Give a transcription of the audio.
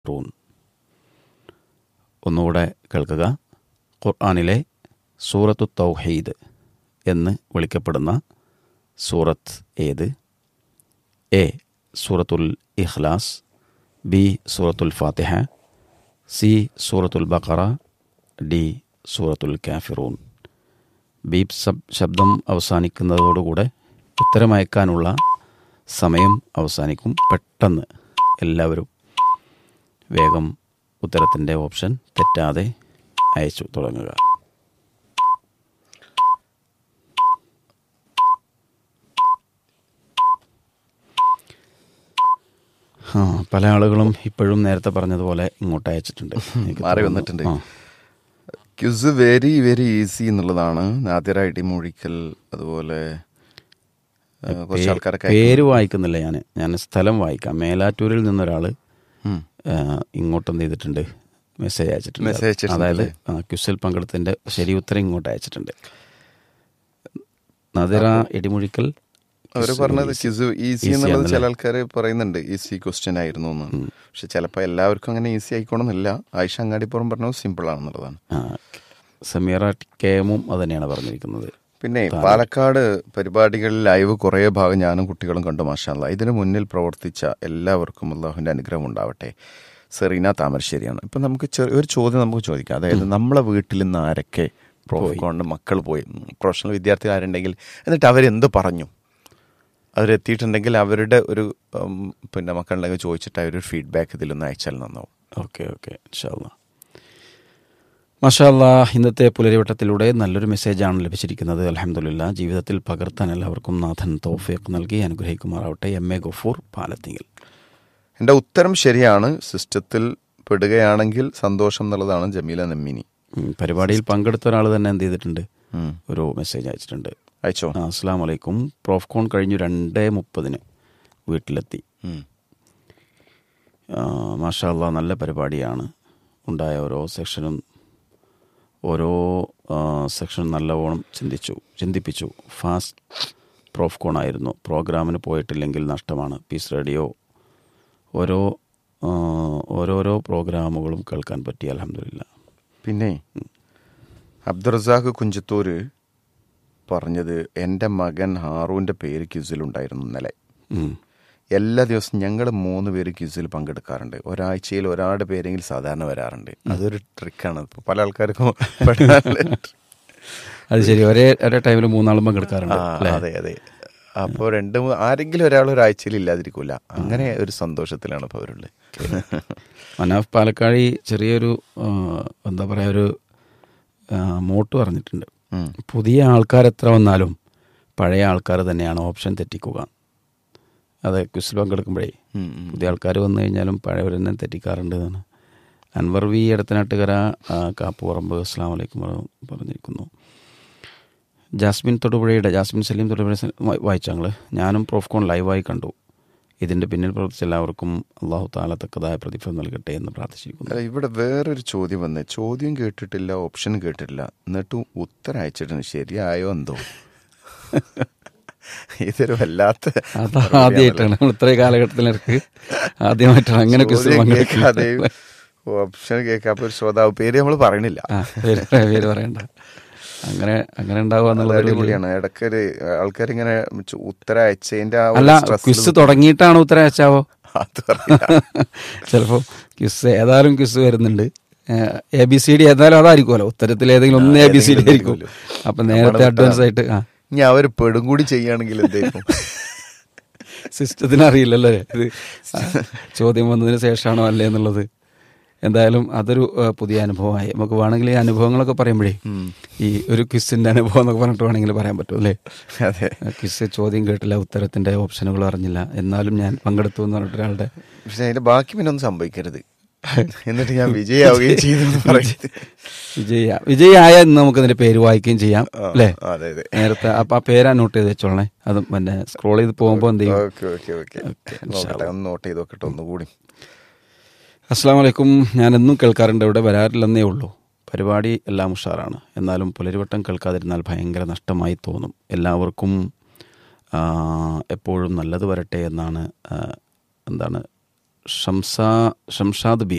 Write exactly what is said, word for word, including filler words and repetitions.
റൂൺ. ഒന്നുകൂടെ കേൾക്കുക. ഖുർആനിലെ സൂറത്തു തൗഹീദ് എന്ന് വിളിക്കപ്പെടുന്ന സൂറത്ത് ഏത്? എ സൂറത്തുൽ ഇഖ്ലാസ്, ബി സൂറത്തുൽ ഫാത്തിഹ, സി സൂറത്തുൽ ബഖറ, ഡി സൂറത്തുൽ കാഫിറൂൻ. ബീപ് സബ് ശബ്ദം അവസാനിക്കുന്നതോടുകൂടെ ഉത്തരമയക്കാനുള്ള സമയം അവസാനിക്കും. പെട്ടെന്ന് എല്ലാവരും വേഗം ഉത്തരത്തിൻ്റെ ഓപ്ഷൻ തെറ്റാതെ അയച്ചു തുടങ്ങുക. ആ പല ആളുകളും ഇപ്പോഴും നേരത്തെ പറഞ്ഞതുപോലെ ഇങ്ങോട്ട് അയച്ചിട്ടുണ്ട്, മാറി വന്നിട്ടുണ്ട്. ക്യുസ് വെരി വെരി ഈസി എന്നുള്ളതാണ്. നാദിറായിട്ട് മൂഴിക്കൽ, അതുപോലെ കുറച്ച് ആൾക്കാരൊക്കെ പേര് വായിക്കുന്നില്ല. ഞാൻ ഞാൻ സ്ഥലം വായിക്കാം. മേലാറ്റൂരിൽ നിന്നൊരാൾ ഇങ്ങോട്ട് എന്ത് ചെയ്തിട്ടുണ്ട്, മെസ്സേജ് അയച്ചിട്ടുണ്ട്. മെസ്സേജ് അതായത് ക്യുസിൽ പങ്കെടുത്തതിൻ്റെ ശരി ഉത്തരം ഇങ്ങോട്ട് അയച്ചിട്ടുണ്ട്. നാദിറ ഇടിമുഴിക്കൽ അവർ പറഞ്ഞത് ക്യുസ് ഈസി എന്നുള്ളത് ചില ആൾക്കാർ പറയുന്നുണ്ട് ഈസി ക്വസ്റ്റ്യൻ ആയിരുന്നു എന്ന്. പക്ഷെ ചിലപ്പോൾ എല്ലാവർക്കും അങ്ങനെ ഈസി ആയിക്കോണമെന്നില്ല. ആയിഷ അങ്ങാടിപ്പുറം പറഞ്ഞത് സിമ്പിൾ ആണെന്നുള്ളതാണ്. സമീറ കെമും അത് തന്നെയാണ് പറഞ്ഞിരിക്കുന്നത്. പിന്നെ പാലക്കാട് പരിപാടികളിൽ ലൈവ് കുറേ ഭാഗം ഞാനും കുട്ടികളും കണ്ടു. മാഷാ അല്ലാഹ്. ഇതിന് മുന്നിൽ പ്രവർത്തിച്ച എല്ലാവർക്കും അല്ലാഹുവിൻ്റെ അനുഗ്രഹം ഉണ്ടാവട്ടെ. സെറീന താമരശ്ശേരിയാണ്. ഇപ്പം നമുക്ക് ഒരു ചോദ്യം നമുക്ക് ചോദിക്കാം. അതായത് നമ്മളെ വീട്ടിൽ നിന്ന് ആരൊക്കെ പ്രോഫ്കോണിൻ്റെ മക്കൾ പോയി, പ്രൊഫഷണൽ വിദ്യാർത്ഥികൾ ആരുണ്ടെങ്കിൽ, എന്നിട്ട് അവരെന്ത് പറഞ്ഞു, അവരെത്തിയിട്ടുണ്ടെങ്കിൽ അവരുടെ ഒരു പിന്നെ മക്കളുണ്ടെങ്കിൽ ചോദിച്ചിട്ട് അവരൊരു ഫീഡ്ബാക്ക് ഇതിലൊന്ന് അയച്ചാൽ നന്നാവും. ഓക്കെ ഓക്കെ ഇൻഷാ അല്ലാഹ്. മാഷാ അല്ലാഹ്. ഇന്നത്തെ പുലരിവട്ടത്തിലൂടെ നല്ലൊരു മെസ്സേജാണ് ലഭിച്ചിരിക്കുന്നത്. അൽഹംദുലില്ലാഹ്. ജീവിതത്തിൽ പകർത്താൻ എല്ലാവർക്കും നാഥൻ തൗഫീഖ് നൽകി അനുഗ്രഹിക്കുമാറാവട്ടെ. M A Gafoor Palathingal. എൻ്റെ ഉത്തരം ശരിയാണ്. സിസ്റ്റത്തിൽ പെടുകയാണെങ്കിൽ സന്തോഷം എന്നുള്ളതാണ് ജമീല നെമ്മിനി. പരിപാടിയിൽ പങ്കെടുത്ത ഒരാൾ തന്നെ എന്ത് ചെയ്തിട്ടുണ്ട്, ഒരു മെസ്സേജ് അയച്ചിട്ടുണ്ട്. അയച്ചോ? അസ്സലാം വലൈക്കും. പ്രോഫ്കോൺ കഴിഞ്ഞു രണ്ടേ മുപ്പതിന് വീട്ടിലെത്തി. മാഷാ അല്ലാഹ്. നല്ല പരിപാടിയാണ്. ഉണ്ടായ ഓരോ സെക്ഷനും ഓരോ സെക്ഷനും നല്ലവണ്ണം ചിന്തിച്ചു ചിന്തിപ്പിച്ചു ഫാസ്റ്റ് പ്രോഫ്കോൺ ആയിരുന്നു. പ്രോഗ്രാമിന് പോയിട്ടില്ലെങ്കിൽ നഷ്ടമാണ്. പീസ് റേഡിയോ ഓരോ ഓരോരോ പ്രോഗ്രാമുകളും കേൾക്കാൻ പറ്റി. അൽഹംദുലില്ലാഹ്. പിന്നെ അബ്ദുറസാഖ് കുഞ്ചത്തൂര് പറഞ്ഞത്, എൻ്റെ മകൻ ഹാറൂൻ്റെ പേര് ക്യൂസിലുണ്ടായിരുന്നു ഇന്നലെ. എല്ലാ ദിവസവും ഞങ്ങൾ മൂന്ന് പേര് ക്യൂസിൽ പങ്കെടുക്കാറുണ്ട്. ഒരാഴ്ചയിൽ ഒരാളുടെ പേരെങ്കിലും സാധാരണ വരാറുണ്ട്. അതൊരു ട്രിക്കാണ്. ഇപ്പോൾ പല ആൾക്കാർക്കും അത് ശരി. ഒരേ ഒരേ ടൈമിൽ മൂന്നാളും പങ്കെടുക്കാറുണ്ട്. അതെ അതെ. അപ്പോൾ രണ്ട് ആരെങ്കിലും ഒരാൾ ഒരാഴ്ചയിൽ ഇല്ലാതിരിക്കില്ല. അങ്ങനെ ഒരു സന്തോഷത്തിലാണ് ഇപ്പോൾ അവരുള്ളത്. മനാഫ് പാലക്കാടി ചെറിയൊരു എന്താ പറയുക, ഒരു മോട്ട് പറഞ്ഞിട്ടുണ്ട്. പുതിയ ആൾക്കാർ എത്ര വന്നാലും പഴയ ആൾക്കാർ തന്നെയാണ് ഓപ്ഷൻ തെറ്റിക്കുക. അത് ക്വിസിൽ പങ്കെടുക്കുമ്പോഴേ പുതിയ ആൾക്കാർ വന്നു കഴിഞ്ഞാലും പഴയവർ തന്നെ തെറ്റിക്കാറുണ്ട് എന്നാണ്. അൻവർ വി എടത്തനാട്ടുകര കാപ്പുപറമ്പ് അസ്സലാമു അലൈക്കും പറഞ്ഞിരിക്കുന്നു. Jasmine തൊടുപുഴയുടെ Jasmine Saleem Thodupuzha വായിച്ചങ്ങൾ. ഞാനും പ്രോഫ്കോൺ ലൈവായി കണ്ടു. ഇതിൻ്റെ പിന്നിൽ പ്രവർത്തിച്ച എല്ലാവർക്കും അള്ളാഹു താല തക്കതായ പ്രതിഫലം നൽകട്ടെ എന്ന് പ്രാർത്ഥിച്ചിരിക്കുന്നു. ഇവിടെ വേറൊരു ചോദ്യം വന്നേ. ചോദ്യം കേട്ടിട്ടില്ല, ഓപ്ഷൻ കേട്ടിട്ടില്ല, എന്നിട്ടും ഉത്തരം അയച്ചിട്ടുണ്ട്. ശരിയായോ എന്തോ? ഇതൊരു വല്ലാത്ത ആദ്യമായിട്ടാണ് നമ്മൾ ഇത്രയും കാലഘട്ടത്തിലേക്ക് ആദ്യമായിട്ടാണ് അങ്ങനെ കേൾക്കാതെ ഓപ്ഷൻ കേൾക്കാത്ത ഒരു ശ്രോതാവ് പേര് നമ്മൾ പറയണില്ല. പേര് പറയണ്ട. അങ്ങനെ അങ്ങനെ ഉണ്ടാവുക അടിപൊളിയാണ്. ഇടയ്ക്കൊരു ആൾക്കാരിങ്ങനെ ഉത്തരം അയച്ചതിന്റെ അല്ല, ക്വിസ് തുടങ്ങിയിട്ടാണ് ഉത്തരം അയച്ചാവോ? ചിലപ്പോൾ ക്വിസ് ഏതായാലും ക്വിസ് വരുന്നുണ്ട്. എ ബി സി ഡി ഏതായാലും അതായിരിക്കുമല്ലോ, ഉത്തരത്തിൽ ഏതെങ്കിലും ഒന്ന് എ ബി സി ഡി ആയിരിക്കും. അപ്പം നേരത്തെ അഡ്വാൻസ് ആയിട്ട് ആ ഇനി അവർ പെടും കൂടി ചെയ്യുകയാണെങ്കിൽ എന്തായിരിക്കും? സിസ്റ്റത്തിന് അറിയില്ലല്ലോ ഇത് ചോദ്യം വന്നതിന് ശേഷമാണോ അല്ലേ എന്നുള്ളത്. എന്തായാലും അതൊരു പുതിയ അനുഭവമായി. നമുക്ക് വേണമെങ്കിൽ ഈ അനുഭവങ്ങളൊക്കെ പറയുമ്പോഴേ ഈ ഒരു ക്വിസിൻ്റെ അനുഭവം എന്നൊക്കെ പറഞ്ഞിട്ട് വേണമെങ്കിൽ പറയാൻ പറ്റും അല്ലേ? അതെ. ക്വിസ് ചോദ്യം കേട്ടില്ല, ഉത്തരത്തിൻ്റെ ഓപ്ഷനുകൾ അറിഞ്ഞില്ല, എന്നാലും ഞാൻ പങ്കെടുത്തു എന്ന് പറഞ്ഞിട്ട് ഒരാളുടെ. പക്ഷെ അതിൻ്റെ ബാക്കി പിന്നെ ഒന്നും സംഭവിക്കരുത്, എന്നിട്ട് ഞാൻ വിജയാവുകയും ചെയ്തു പറയുന്നത്. വിജയ വിജയായ നമുക്ക് അതിന്റെ പേര് വായിക്കുകയും ചെയ്യാം അല്ലേ? അതെ അതെ. നേരത്തെ അപ്പൊ ആ പേരാ നോട്ട് ചെയ്ത് വെച്ചോളണേ. അത് പിന്നെ സ്ക്രോൾ ചെയ്ത് പോകുമ്പോൾ എന്ത് ചെയ്യും? ഒന്ന് നോട്ട് ചെയ്ത് നോക്കട്ടെ ഒന്നുകൂടി. അസ്സലാമു അലൈക്കും. ഞാൻ എന്നും കേൾക്കാറുണ്ട്, ഇവിടെ വരാറില്ലെന്നേ ഉള്ളൂ. പരിപാടി എല്ലാം ഉഷാറാണ്. എന്നാലും പുലരിവട്ടം കേൾക്കാതിരുന്നാൽ ഭയങ്കര നഷ്ടമായി തോന്നും. എല്ലാവർക്കും എപ്പോഴും നല്ലത് വരട്ടെ എന്നാണ് എന്താണ് ഷംസാ ഷംഷാദ് ബി